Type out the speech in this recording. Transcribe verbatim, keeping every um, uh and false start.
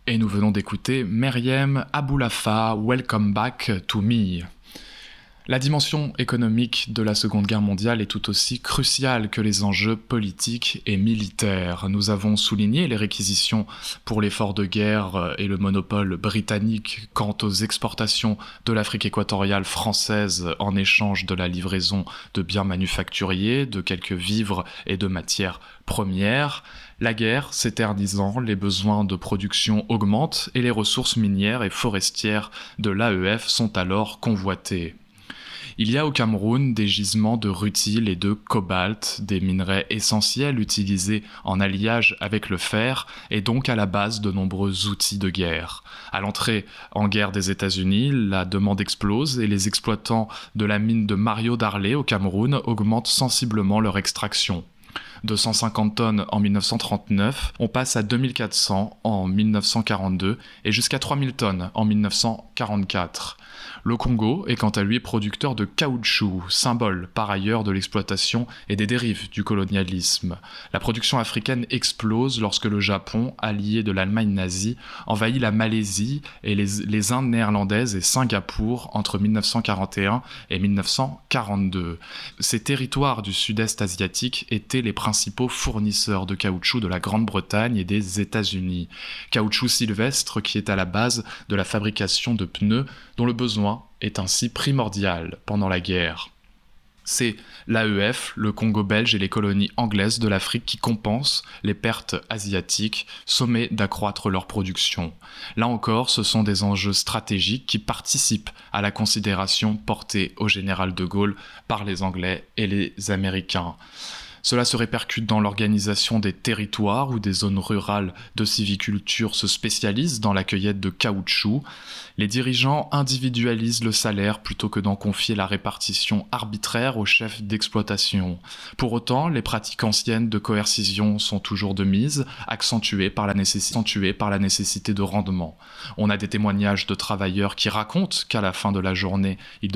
Et nous venons d'écouter Meriem Aboulafa, Welcome Back to Me. La dimension économique de la Seconde Guerre mondiale est tout aussi cruciale que les enjeux politiques et militaires. Nous avons souligné les réquisitions pour l'effort de guerre et le monopole britannique quant aux exportations de l'Afrique équatoriale française en échange de la livraison de biens manufacturiers, de quelques vivres et de matières premières. La guerre s'éternisant, les besoins de production augmentent et les ressources minières et forestières de l'A E F sont alors convoitées. Il y a au Cameroun des gisements de rutile et de cobalt, des minerais essentiels utilisés en alliage avec le fer et donc à la base de nombreux outils de guerre. À l'entrée en guerre des États-Unis, la demande explose et les exploitants de la mine de Mario Darlé au Cameroun augmentent sensiblement leur extraction. deux cent cinquante tonnes en dix-neuf cent trente-neuf, on passe à deux mille quatre cents en dix-neuf cent quarante-deux et jusqu'à trois mille tonnes en dix-neuf cent quarante-quatre. Le Congo est quant à lui producteur de caoutchouc, symbole par ailleurs de l'exploitation et des dérives du colonialisme. La production africaine explose lorsque le Japon, allié de l'Allemagne nazie, envahit la Malaisie et les, les Indes néerlandaises et Singapour entre dix-neuf cent quarante et un et dix-neuf cent quarante-deux. Ces territoires du sud-est asiatique étaient les principaux fournisseurs de caoutchouc de la Grande-Bretagne et des États-Unis. Caoutchouc sylvestre qui est à la base de la fabrication de pneus dont le besoin est ainsi primordial pendant la guerre. C'est l'A E F, le Congo belge et les colonies anglaises de l'Afrique qui compensent les pertes asiatiques, sommées d'accroître leur production. Là encore, ce sont des enjeux stratégiques qui participent à la considération portée au général de Gaulle par les Anglais et les Américains. Cela se répercute dans l'organisation des territoires où des zones rurales de sylviculture se spécialisent dans la cueillette de caoutchouc. Les dirigeants individualisent le salaire plutôt que d'en confier la répartition arbitraire aux chefs d'exploitation. Pour autant, les pratiques anciennes de coercition sont toujours de mise, accentuées par la nécessité, accentuées par la nécessité de rendement. On a des témoignages de travailleurs qui racontent qu'à la fin de la journée, ils